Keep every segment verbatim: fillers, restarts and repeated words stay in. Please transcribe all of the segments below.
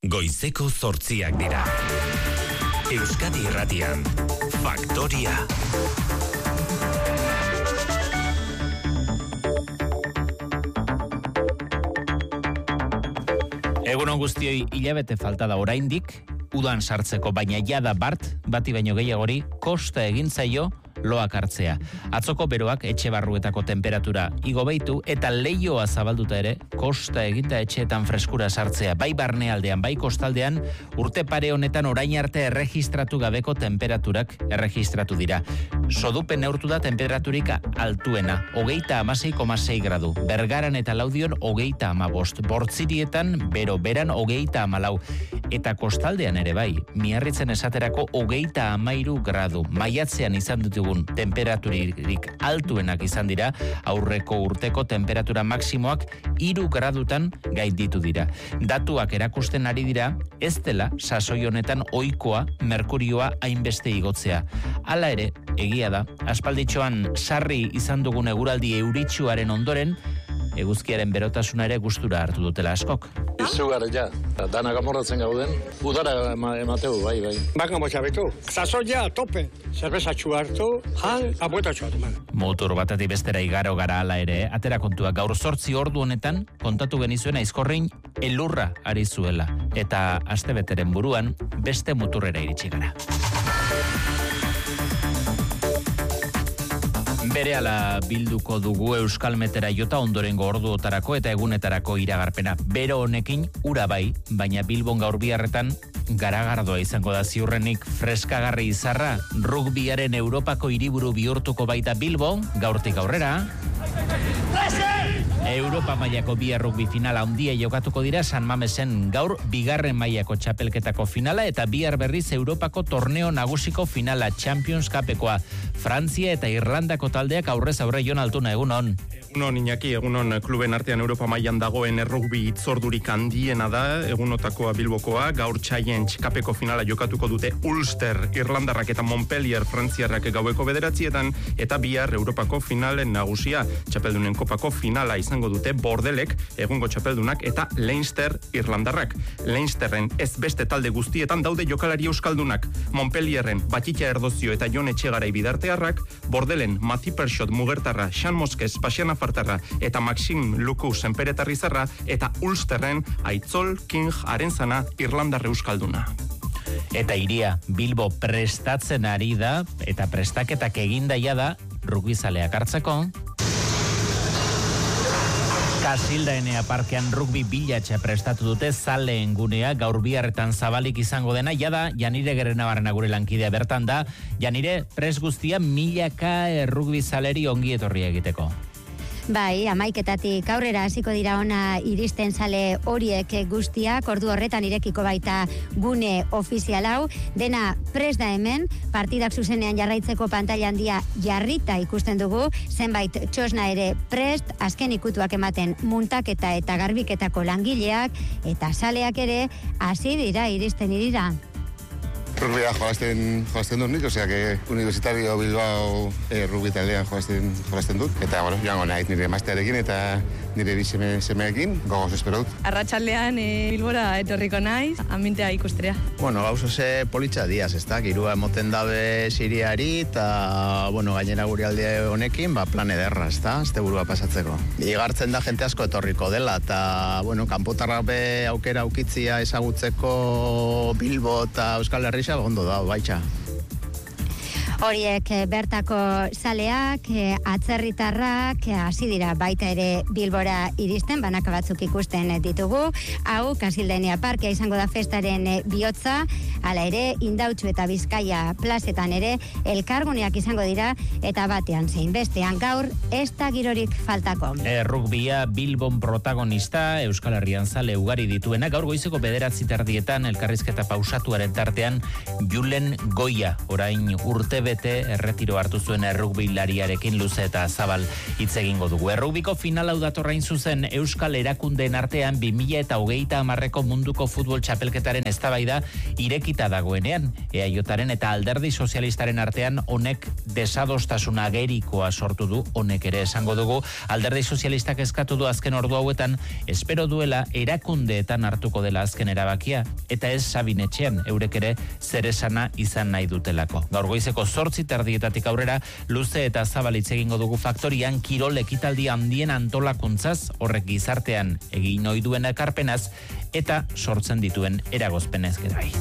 Goizeko zortziak dira. Euskadi Irratian, Faktoria. Egunon guztioi, hilabete falta da oraindik, udan sartzeko, baina jada bart, bati baino gehiagori, kosta egin zaio loak hartzea. Atzoko beroak etxe barruetako temperatura igo beitu eta leioa zabalduta ere kosta eginda etxeetan freskura sartzea. Bai barnealdean, bai kostaldean, urte pare honetan orain arte erregistratu gabeko temperaturak erregistratu dira. Sodupen neurtu da temperaturik altuena, hogeita hamasei koma sei gradu. Bergaran eta Laudion hogeita hamabost. Bortzirietan bero beran hogeita hamalau. Eta kostaldean ere bai, Miarritzen esaterako hogeita hamairu gradu. Maiatzean izan ditugun temperaturirik altuenak izan dira, aurreko urteko temperatura maksimoak hiru gradutan gainditu dira. Datuak erakusten ari dira, ez dela sasoi honetan ohikoa merkurioa hainbeste igotzea. Hala ere, egia da, aspalditxoan sarri izan dugun eguraldi euritsuaren ondoren, eguzkiaren berotasuna ere gustura hartu dutela askok. Izugarri ja, danak amorratzen gauden, udara emateu, bai, bai. Baka motxabetu, zazoia tope, zerbezatxu hartu, han, abuetatxu hartu. Motor batetik bestera igaro gara ala ere, atera kontua gaur zortzi ordu honetan, kontatu genizuen aizkorrein, elurra ari zuela, eta astebeteren buruan, beste muturrera iritsi gara. Berehala bilduko dugu Euskalmetera jota ondorengo orduotarako eta egunetarako iragarpena. Bero honekin ura bai, baina Bilbon gaur biharretan garagardoa izango da ziurrenik freskagarri izarra. Rugbiaren Europako hiriburu bihurtuko baita Bilbo, gaurtik aurrera. Europa mailako bi rugbi finala handia jokatuko dira San Mamesen gaur bigarren mailako txapelketako finala eta bihar berriz Europako torneo nagusiko finala Champions Cupekoa. Frantzia eta Irlandako taldeak aurrez aurre Jon Altuna, egunon. Egunon, Iñaki, egunon kluben artean Europa mailan dagoen errugbi itzordurik handiena da, egunotakoa Bilbokoa, gaur Challenge Cupeko finala jokatuko dute Ulster, Irlandarrak eta Montpellier Frantziarrak gaueko bederatzietan, eta bihar Europako finalen nagusia, txapeldunen kopako finala izango dute Bordelek, egungo txapeldunak, eta Leinster Irlandarrak. Leinsterren ez beste talde guztietan daude jokalari euskaldunak, Montpellierren Batxitxa Erdozio eta Jon Etxegarai bidartearrak, Bordelen Mati Perxot Mugertarra, Xan Moskez, Pasiana Fartarra eta Maxim Luku Senperetarrizarra eta Ulsterren Aitzol King Arenzana Irlandarre euskalduna. Eta iria Bilbo prestatzen ari da eta prestaketak egindaia da rugbizaleak hartzeko. Kasildaenea parkean rugbi bilatxa prestatu dute zaleen gunea gaur biharretan zabalik izango dena, jada Janire Gerenabarrena gure lankidea bertan da. Janire, pres guztia milaka rugbi zaleri ongi etorria egiteko. Bai, hamaiketatik aurrera hasiko dira ona iristen zale horiek guztiak, ordu horretan irekiko baita gune ofizial hau, dena pres da hemen, partidak zuzenean jarraitzeko pantaila handia jarrita ikusten dugu, zenbait txosna ere prest, azken ikutuak ematen muntaketa eta garbiketako langileak, eta zaleak ere hasi dira iristen irira. Rugbia jolazten, jolazten dut nik, osea, que Universitario Bilbao eh, rugbi taldean jolazten, jolazten dut. Eta, bueno, joango naiz nire emaztearekin eta nire bi seme, semeekin, gogoz espero dut. Arratsaldean e, Bilbora etorriko naiz, amintea ikusterea. Bueno, gauz oze politxa diaz, ez da, girua emoten dabe siriari, eta, bueno, gainera guri alde honekin, ba, plan ederra, ez da, azte burua pasatzeko. Igartzen da jente asko etorriko dela, eta, bueno, kanpotarrak be aukera aukitzia ezagutzeko Bilbo eta Euskal Herria, ondo da, baitxa. Horiek bertako zaleak, atzerritarrak, hasi dira baita ere Bilbora iristen, banaka batzuk ikusten ditugu. Hau, Kasildenia Parkea izango da festaren bihotza, hala ere, Indautxu eta Bizkaia plazetan ere, elkarguneak izango dira, eta batean zein bestean gaur, ez da girorik faltako. E, rugbia Bilbon protagonista, Euskal Herrian zale ugari dituena, gaur goizeko bederatzi tardietan, elkarrizketa pausatuaren tartean, Julen Goia, orain urte bete erretiro hartu zuen errugbilariarekin luze eta zabal hitz egingo dugu. Errugbiko final hau datorrain zuzen Euskal Erakundeen artean bi mila eta hogeita hamarreko munduko futbol txapelketaren eztabaida irekita dagoenean. E A Jaren eta Alderdi Sozialistaren artean honek desadostasuna gerikoa sortu du, honek ere esango dugu. Alderdi Sozialistak eskatu du azken ordu hauetan, espero duela erakundeetan hartuko dela azken erabakia, eta ez Sabinetxean, eurek ere zer esana izan nahi dutelako. Gaur goizeko zortzi terdietatik aurrera, luze eta zabalitz egingo dugu faktorian kirol ekitaldi handien antolakuntzaz, horrek gizartean egin ohi duen ekarpenaz, eta sortzen dituen eragozpenez gerai.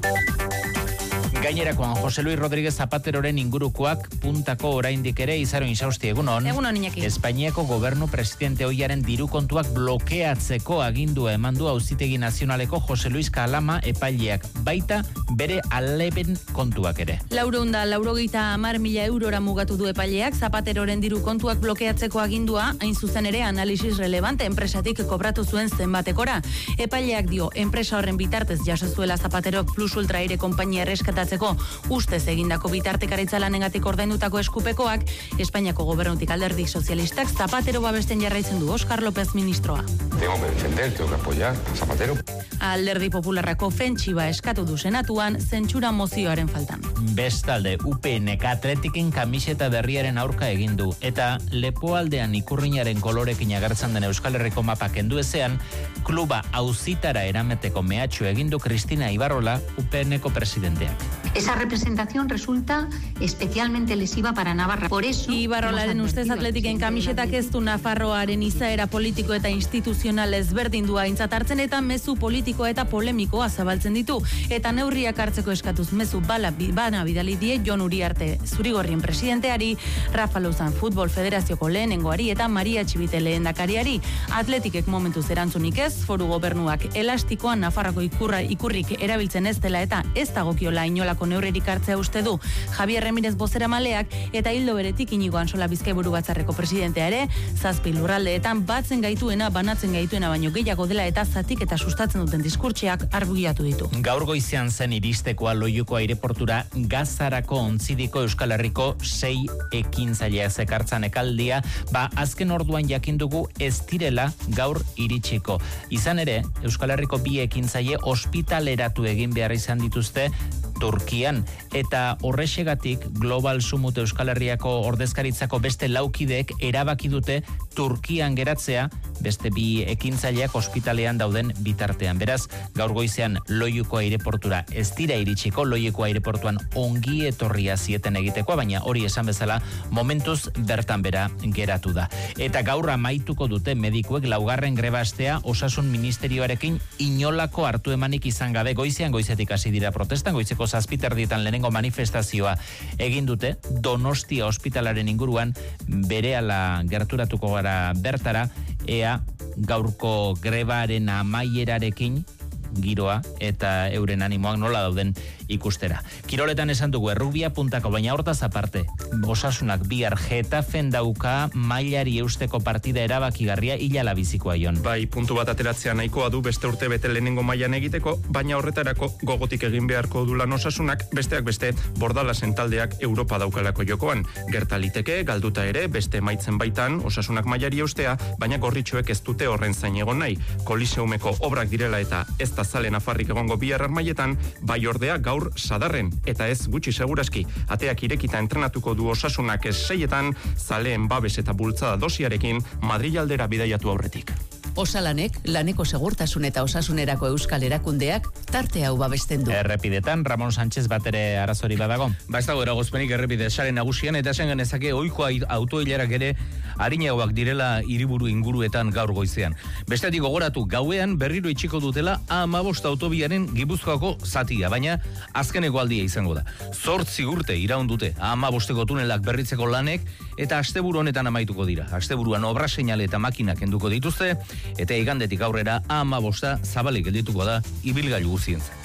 Gainerakoan, Jose Luis Rodríguez Zapateroren ingurukoak puntako oraindik ere izaro insausti egunon. Egunon, Iñaki. Espainiako gobernu presidente ohiaren diru kontuak blokeatzeko agindua eman du Auzitegi Nazionaleko Jose Luis Kalama epaileak, baita bere aleben kontuak ere. Laurehun laurogeita hamar mila eurora mugatu du epaileak Zapateroren diru kontuak blokeatzeko agindua, hain zuzen ere analisis relevante enpresatik kobratu zuen zenbatekora. Epaileak dio, enpresa horren bitartez jaso zuela Zapaterok Plus Ultra Aire konpainia erreskatatzeko ustez egindako bitartekaritza lanengatik ordaindutako eskupekoak, Espainiako gobernutik Alderdi Sozialistak Zapatero babesten jarraitzen du Óscar López ministroa. Tengo que defender, tengo que apoyar a Zapatero. Alderdi Popularrako fentsiba eskatu du senatuan zentsura mozioaren faltan. Bestalde, U P N-ek Atletiken kamiseta berriaren aurka egin du, eta lepoaldean ikurrinaren kolorekin agertzen den Euskal Herriko mapa kendu ezean, kluba auzitara erameteko mehatxu egin du Cristina Ibarrola, U P N-eko presidenteak. Esa representación resulta especialmente lesiva para Navarra. Por eso... Ibarrolaren ustez Atletiken kamisetak ez du Nafarroaren izaera politiko eta instituzional ezberdin du aintzat hartzen eta mezu politiko eta polemikoa zabaltzen ditu. Eta neurriak hartzeko eskatuz mezu bala bana bidali die Jon Uriarte Zurigorrien presidenteari, Rafa Luzan Futbol Federazioko lehenengoari eta Maria Txibite lehendakariari. Atletikek momentuz erantzunik ez, foru gobernuak elastikoan Nafarroko ikurra ikurrik erabiltzen ez dela eta ez dagokiola inolako neurririk hartzea uste du. Javier Remirez bozeramaleak eta hildo beretik Inigo Antsola Bizkaiburu batzarreko presidentea ere, zazpi lurraldeetan batzen gaituena, banatzen gaituena baino gehiago dela eta zatik eta sustatzen duten diskurtsiak arbuiatu ditu. Gaur goizean zen iristekoa Loiuko aireportura Gazarako ontzidiko Euskal Herriko sei ekintzaileak zekartzan ekaldia, ba azken orduan jakin dugu ez direla gaur iritsiko. Izan ere, Euskal Herriko bi ekintzaile ospitaleratu egin behar izan dituzte Turkian, eta horrexegatik Global Sumut Euskal Herriako ordezkaritzako beste laukideek erabaki dute Turkian geratzea, beste bi ekintzaileak ospitalean dauden bitartean. Beraz, gaur goizean Loiuko aireportura ez dira iritsiko, Loiuko aireportuan ongi etorria zieten egiteko, baina hori esan bezala momentuz bertan bera geratu da. Eta gaur amaituko dute medikuek laugarren grebastea Osasun Ministerioarekin inolako hartu emanik izan gabe. Goizean goizetik hasi dira protestan, goizeko zazpiterdietan lehenengo manifestazioa egin dute Donostia ospitalaren inguruan, berehala gerturatuko gara bertara, ea gaurko grebaren amaierarekin giroa eta euren animoak nola dauden ikustera. Kiroletan esan dugu errugbia puntako, baina hortaz aparte, Osasunak bihar Getafen dauka mailari eusteko partida erabakigarria hilala bizikoa jon. Bai, puntu bat ateratzea nahikoa du beste urte bete lehenengo mailan egiteko, baina horretarako gogotik egin beharko du lan Osasunak, besteak beste Bordalasen taldeak Europa daukalako jokoan. Gertaliteke, galduta ere, beste maitzen baitan Osasunak mailari eustea, baina gorritxoek ez dute horren zain egon nahi. Koliseumeko obrak direla eta ez da zale nafarrik egongo bihar armaietan, bai ordea gaur sadarren, eta ez gutxi seguraski, ateak irekita entrenatuko du Osasunak ez seietan, zaleen babes eta bultzada dosiarekin Madrid aldera bidaiatu aurretik. Osalanek, laneko segurtasun eta osasunerako euskal erakundeak, tarte hau babesten du. Errepidetan, Ramon Sánchez batere arazori badago. Ba ez dago eragozpenik errepide sare nagusian, eta esan genezake ohiko autoilerak ere harinagoak direla hiriburu inguruetan gaur goizean. Bestetik gogoratu, gauean berriro itxiko dutela A hamabost autobiaren Gipuzkoako zatia, baina azkeneko aldia izango da. Zortzi urte iraun dute A hamabosteko tunelak berritzeko lanek, eta asteburu honetan amaituko dira. Asteburuan obra seinale eta makinak kenduko dituzte, eta igandetik aurrera A hamabosta zabalik geldituko da ibilgailu guztientzat.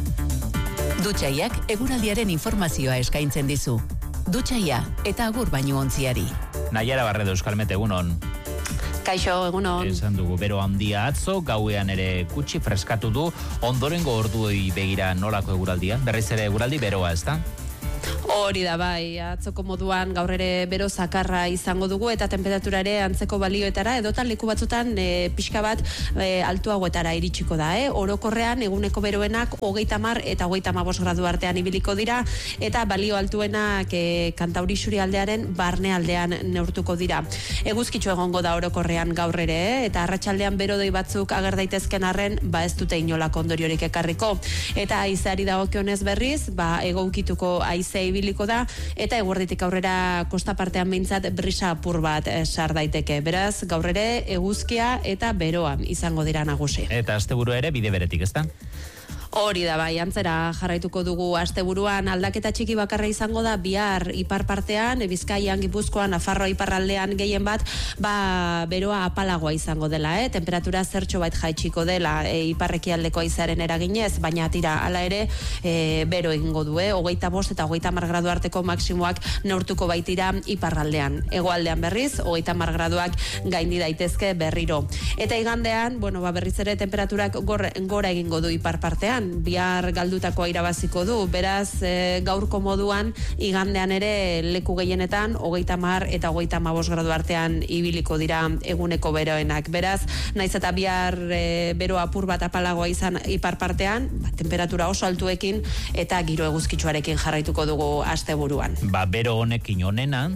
Dutxaiak eguraldiaren informazioa eskaintzen dizu. Dutxaia eta agur baino ontziari. Naiara Barredo, Euskalmet, egunon. Kaixo, egunon. Esan dugu, bero handia atzo, gauean ere kutsi freskatu du, ondorengo orduei begira nolako eguraldia? Berriz ere eguraldi beroa, ez da? Hori da bai, atzoko moduan gaur ere bero zakarra izango dugu eta temperatura ere antzeko balioetara edotan leku batzutan e, pixka bat e, altuagoetara iritsiko da, eh? Orokorrean eguneko beroenak hogeita hamar eta hogeita hamabost gradu artean ibiliko dira eta balio altuenak e, Kantauri isurialdearen barnealdean neurtuko dira. Eguzkitxo egongo da orokorrean gaur ere, eh? Eta arratsaldean berodoi batzuk ager daitezken arren, ba ez dute inolako ondoriorik ekarriko. Eta haizeari dagokionez berriz, ba egoukituko haizea ibiliko da eta eguerditik aurrera kosta partean behintzat brisa apur bat sar daiteke. Beraz, gaur ere eguzkia eta beroa izango dira nagusi. Eta asteburu ere bide beretik, ezta? Hori da bai, antzera jarraituko dugu asteburuan aldaketa txiki bakarra izango da bihar ipar partean, Bizkaian, Gipuzkoan, Nafarroa iparraldean gehien bat, ba beroa apalagoa izango dela, eh? Temperatura zertxo bait jaitsiko dela e, iparrekialdeko haizearen eraginez, baina tira hala ere e, bero egingo du, eh? hogeita bost eta hogeita hamar gradu arteko maksimoak neurtuko baitira iparraldean. Hegoaldean berriz, hogeita hamar graduak gaindi daitezke berriro. Eta igandean, bueno, ba berriz ere temperaturak gora, gora egingo du ipar partean, bihar galdutakoa irabaziko du, beraz e, gaurko moduan igandean ere leku gehienetan hogeita hamar eta hogeita hamabost gradu artean ibiliko dira eguneko beroenak. Beraz, naiz eta bihar e, bero apur bat apalagoa izan ipar partean, ba, temperatura oso altuekin eta giro eguzkitsuarekin jarraituko dugu asteburuan. Ba, bero honekin onena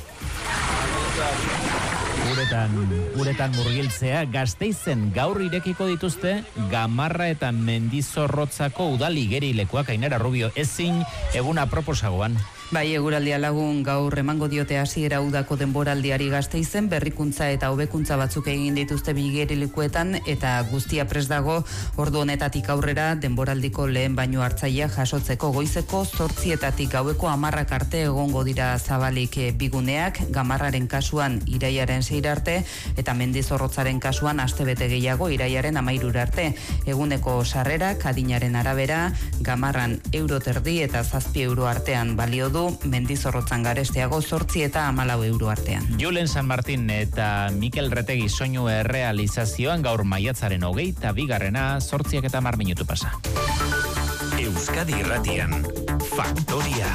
Uretan, uretan murgiltzea, Gasteizen gaur irekiko dituzte Gamarra eta Mendizorrotzako udal igerilekuak. Ainara Rubio, ezin eguna proposagoan. Bai, eguraldia lagun gaur emango diote hasiera udako denboraldiari Gasteizen, berrikuntza eta hobekuntza batzuk egin dituzte bigerilekuetan eta guztia prest dago ordu honetatik aurrera denboraldiko lehen baino hartzailea jasotzeko. Goizeko zortzietatik gaueko hamarrak arte egongo dira zabalik biguneak, Gamarraren kasuan iraiaren seira arte eta Mendizorrotzaren kasuan astebete gehiago iraiaren hamairura arte. Eguneko sarrerak adinaren arabera Gamarran euro terdi eta zazpi euro artean balio du, Mendizorrotzan garesteago zortzi eta hamalau euro artean. Julen San Martin eta Mikel Retegi soinu errealizazioan gaur maiatzaren hogeita bigarrena zortziak eta hamar minutu pasa. Euskadi Irratian, Faktoria.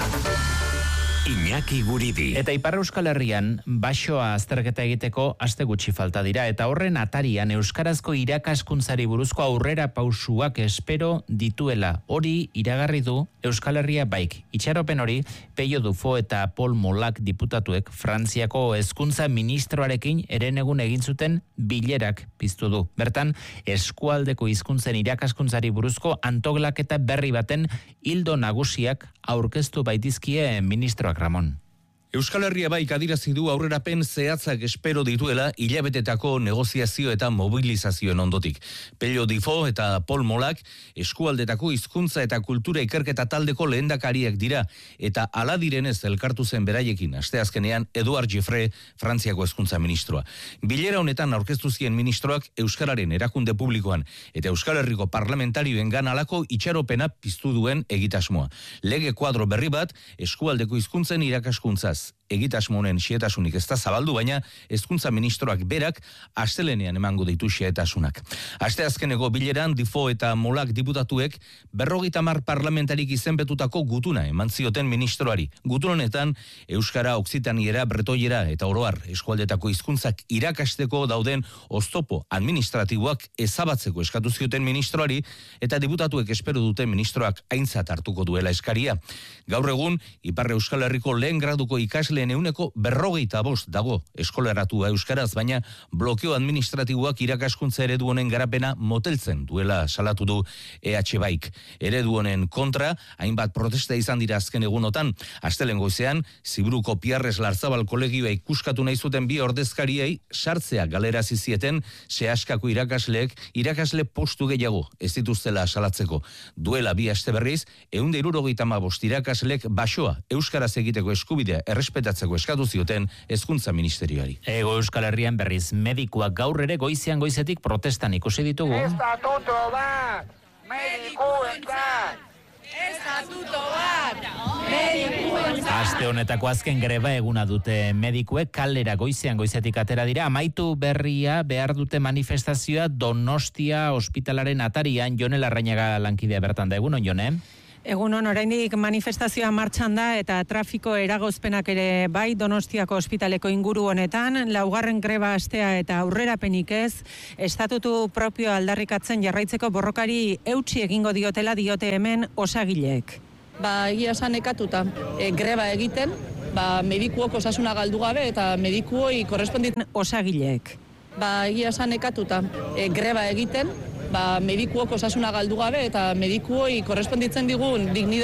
Iñaki Guridi. Eta Ipar Euskal Herrian basoa azterketa egiteko aste gutxi falta dira eta horren atarian euskarazko irakaskuntzari buruzko aurrera pausuak espero dituela. Hori iragarri du Euskal Herria baik. Itxaropen hori Peio Dufo eta Paul Molak diputatuek Frantziako hezkuntza ministroarekin herenegun egin zuten bilerak piztu du. Bertan, eskualdeko hizkuntzen irakaskuntzari buruzko antolaketa berri baten ildo nagusiak aurkeztu baitizkie ministroak. Ramón. Euskal Herria baik adirazi du aurrerapen zehatzak espero dituela hilabetetako negoziazio eta mobilizazioen ondotik. Pello Difo eta Paul Molak eskualdetako hizkuntza eta kultura ikerketa taldeko lehendakariak dira eta hala direnez elkartu zen beraiekin asteazkenean Eduard Giffre, Frantziako hezkuntza ministroa. Bilera honetan aurkeztu zien ministroak euskararen erakunde publikoan eta Euskal Herriko parlamentarioengan halako itxaropena piztu duen egitasmoa. Lege kuadro berri bat eskualdeko hizkuntzen irakaskuntzaz. Egitasmo honen xietasunik ez da zabaldu, baina hezkuntza ministroak berak astelenean emango ditu xietasunak. Asteazkeneko bileran Difo eta Molak diputatuek berrogeita hamar parlamentarik izenpetutako gutuna eman zioten ministroari. Gutun honetan euskara, oksitaniera, bretoiera eta oroar eskualdetako hizkuntzak irakasteko dauden oztopo administratiboak ezabatzeko eskatu zioten ministroari eta diputatuek espero duten ministroak aintzat hartuko duela eskaria. Gaur egun Ipar Euskal Herriko lehen graduko ikasleen euneko berrogeita bost dago eskolaratua euskaraz, baina blokeo administratiboak irakaskuntza eredu honen garapena moteltzen duela salatu du E H baik. Eredu honen kontra, hainbat protesta izan dira azken egunotan. Astelen goizean, Ziburuko Piarres Larzabal kolegioa ikuskatu nahi zuten bi ordezkariei sartzea galerazi zieten sehaskako irakasleek irakasle postu gehiago ez dituztela salatzeko. Duela bi aste berriz, ehun eta hirurogeita hamabost irakaslek basoa euskaraz egiteko eskubidea errespetatzeko eskatu zioten hezkuntza ministerioari. Ego Euskal Herrian berriz medikuak gaur ere goizean goizetik protestan ikusi ditugu. Estatuto bat, medikuentzat! Estatuto bat, medikuentzat! Aste honetako azken greba eguna dute medikuek kalera goizean goizetik atera dira. Amaitu berria behar dute manifestazioa Donostia ospitalaren atarian. Jone Larrañaga lankidea bertan da, egunon, Jone? Egunon, oraindik manifestazioa martxan da eta trafiko eragozpenak ere bai Donostiako ospitaleko inguru honetan, laugarren greba astea eta aurrerapenik ez, estatutu propio aldarrikatzen jarraitzeko borrokari eutsi egingo diotela diote hemen osagileek. Ba, egia esan nekatuta, e, greba egiten, ba, medikuok osasuna galdu gabe eta medikuoi korresponditzen osagileek. Ba, egia esan nekatuta, e, greba egiten, ba, medikuok osasuna galdu gabe eta medikuoi korresponditzen digun dignidad